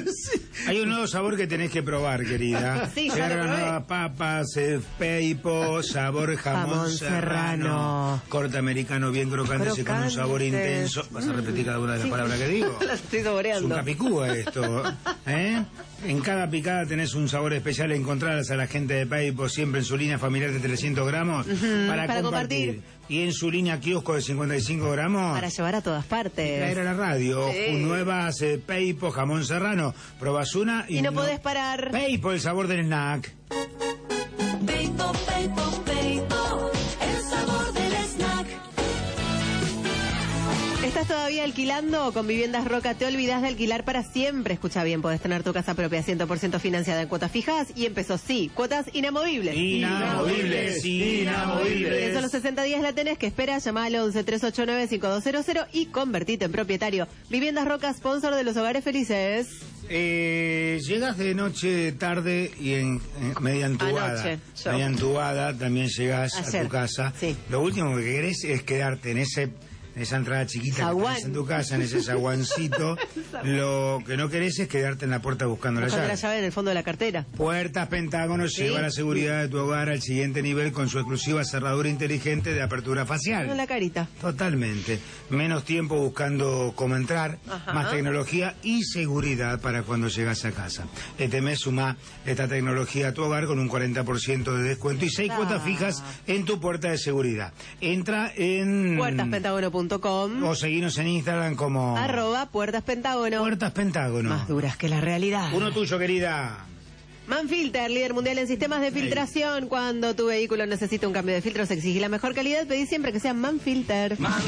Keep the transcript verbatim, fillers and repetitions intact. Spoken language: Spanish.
Hay un nuevo sabor que tenés que probar, querida. Sí, ya Llegaron lo probé. nuevas papas, eh, Peipo, sabor jamón, Jamón serrano, serrano. corte americano bien crocante y con un sabor Crocantes. intenso. ¿Vas a repetir cada una de las Sí. palabras que digo? Las estoy Es un saboreando. capicúa esto, ¿eh? En cada picada tenés un sabor especial. Encontrarlas a la gente de Peipo siempre en su línea familiar de trescientos gramos para, para compartir. compartir. Y en su línea kiosco de cincuenta y cinco gramos Para llevar a todas traer partes. a la radio. Sí. Nuevas eh, Peipo, jamón serrano. Probás una y, Y no podés parar. Peipo, el sabor del snack. Peipo, Peipo, Peipo, el sabor del snack. ¿Estás todavía alquilando? Con Viviendas Roca te olvidás de alquilar para siempre. Escucha bien, podés tener tu casa propia cien por ciento financiada en cuotas fijas y empezó, sí, cuotas inamovibles. Inamovibles, inamovibles. En solo sesenta días la tenés que esperar. Llama al once, tres ocho nueve, cinco dos cero cero y convertite en propietario. Viviendas Roca, sponsor de los hogares felices. Eh, llegas de noche, tarde y en, en media entubada. Anoche, yo. Media entubada, también llegas a Ayer, tu casa. sí. Lo último que querés es quedarte en ese en esa entrada chiquita Zaguán. que tenés en tu casa, en ese zaguancito. Lo que no querés es quedarte en la puerta buscando la Buscando llave. la llave en el fondo de la cartera. Puertas Pentágono Sí. lleva la seguridad de tu hogar al siguiente nivel con su exclusiva cerradura inteligente de apertura facial. En la carita. Totalmente. Menos tiempo buscando cómo entrar, Ajá. más tecnología y seguridad para cuando llegas a casa. Este mes suma esta tecnología a tu hogar con un cuarenta por ciento de descuento y seis Ah. cuotas fijas en tu puerta de seguridad. Entra en... puertas pentágono punto com. O seguinos en Instagram como... Arroba Puertas Pentágono. Puertas Pentágono. Más duras que la realidad. Uno tuyo, querida. Manfilter, líder mundial en sistemas de filtración. Cuando tu vehículo necesita un cambio de filtros, exige la mejor calidad, pedí siempre que sea Manfilter.